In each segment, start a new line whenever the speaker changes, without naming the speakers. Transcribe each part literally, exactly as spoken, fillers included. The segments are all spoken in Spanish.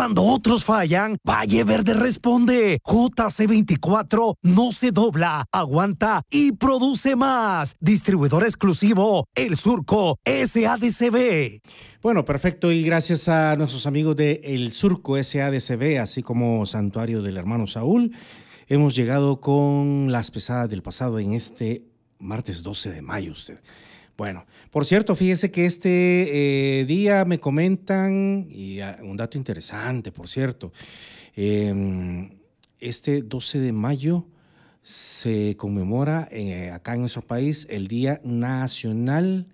Cuando otros fallan, Valle Verde responde. J C veinticuatro no se dobla, aguanta y produce más. Distribuidor exclusivo, El Surco S A D C B.
Bueno, perfecto, y gracias a nuestros amigos de El Surco S A D C B, así como Santuario del Hermano Saúl, hemos llegado con las pesadas del pasado en este martes doce de mayo. Usted. Bueno, por cierto, fíjese que este eh, día me comentan, y uh, un dato interesante, por cierto, eh, este doce de mayo se conmemora eh, acá en nuestro país el Día Nacional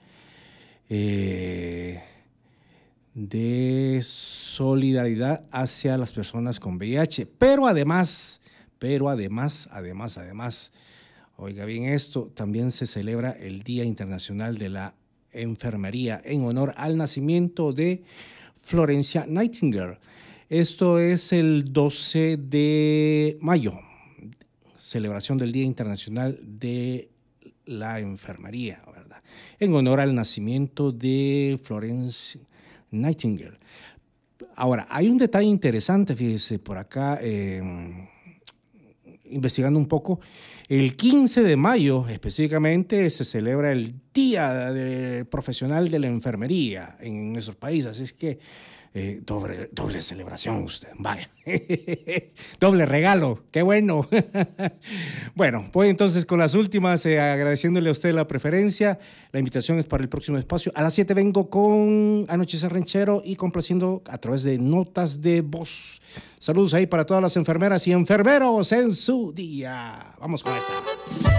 eh, de Solidaridad hacia las personas con V I H, pero además, pero además, además, además, oiga bien esto, también se celebra el Día Internacional de la Enfermería en honor al nacimiento de Florencia Nightingale. Esto es el doce de mayo, celebración del Día Internacional de la Enfermería, ¿verdad? En honor al nacimiento de Florencia Nightingale. Ahora, hay un detalle interesante, fíjese, por acá, eh, investigando un poco. El quince de mayo específicamente se celebra el Día de Profesional de la Enfermería en nuestro país, así es que eh, doble, doble celebración usted, vaya, doble regalo, qué bueno. Bueno, pues entonces con las últimas, eh, agradeciéndole a usted la preferencia, la invitación es para el próximo espacio. A las siete vengo con Anochecer Ranchero y complaciendo a través de notas de voz. Saludos ahí para todas las enfermeras y enfermeros en su día. Vamos con esta.